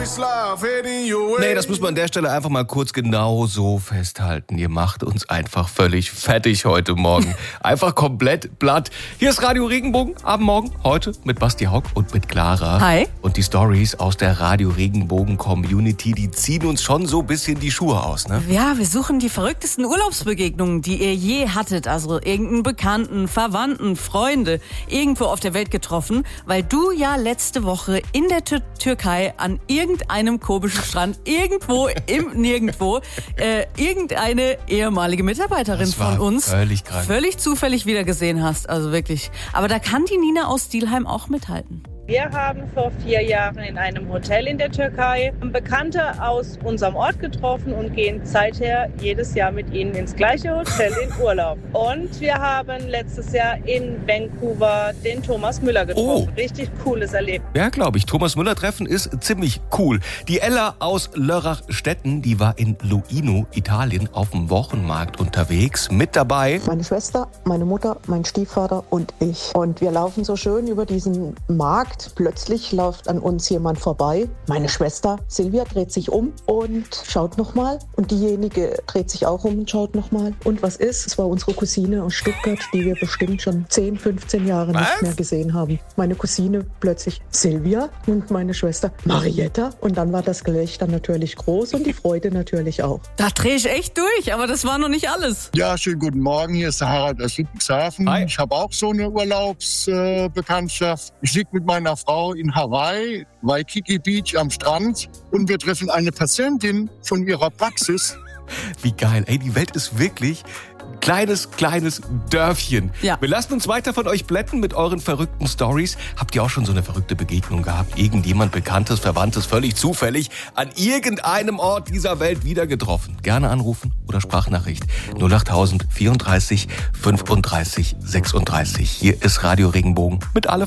Nee, das muss man an der Stelle einfach mal kurz genau so festhalten. Ihr macht uns einfach völlig fertig heute Morgen. Einfach komplett platt. Hier ist Radio Regenbogen am Morgen, heute mit Basti Hauck und mit Clara. Hi. Und die Stories aus der Radio Regenbogen Community, die ziehen uns schon so ein bisschen die Schuhe aus, ne? Ja, wir suchen die verrücktesten Urlaubsbegegnungen, die ihr je hattet. Also irgendeinen Bekannten, Verwandten, Freunde irgendwo auf der Welt getroffen, weil du ja letzte Woche in der Türkei an irgendeinem komischen Strand irgendwo im Nirgendwo irgendeine ehemalige Mitarbeiterin von uns völlig zufällig wieder gesehen hast. Also wirklich. Aber da kann die Nina aus Stielheim auch mithalten. Wir haben vor 4 Jahren in einem Hotel in der Türkei Bekannte aus unserem Ort getroffen und gehen seither jedes Jahr mit ihnen ins gleiche Hotel in Urlaub. Und wir haben letztes Jahr in Vancouver den Thomas Müller getroffen. Oh. Richtig cooles Erlebnis. Ja, glaube ich. Thomas Müller-Treffen ist ziemlich cool. Die Ella aus Lörrach-Stetten, die war in Luino, Italien, auf dem Wochenmarkt unterwegs. Mit dabei meine Schwester, meine Mutter, mein Stiefvater und ich. Und wir laufen so schön über diesen Markt. Plötzlich läuft an uns jemand vorbei. Meine Schwester Silvia dreht sich um und schaut nochmal. Und diejenige dreht sich auch um und schaut nochmal. Und was ist? Es war unsere Cousine aus Stuttgart, die wir bestimmt schon 10, 15 Jahre nicht mehr gesehen haben. Meine Cousine plötzlich Silvia und meine Schwester Marietta. Und dann war das Gelächter natürlich groß und die Freude natürlich auch. Da drehe ich echt durch, aber das war noch nicht alles. Ja, schönen guten Morgen. Hier ist der Harald aus Ludwigshafen. Hi. Ich habe auch so eine Urlaubsbekanntschaft. Ich liege mit meiner Frau in Hawaii, Waikiki Beach am Strand und wir treffen eine Patientin von ihrer Praxis. Wie geil. Ey, die Welt ist wirklich kleines Dörfchen. Ja. Wir lassen uns weiter von euch blätten mit euren verrückten Stories. Habt ihr auch schon so eine verrückte Begegnung gehabt? Irgendjemand Bekanntes, Verwandtes, völlig zufällig an irgendeinem Ort dieser Welt wieder getroffen? Gerne anrufen oder Sprachnachricht 08000 34 35 36. Hier ist Radio Regenbogen mit alle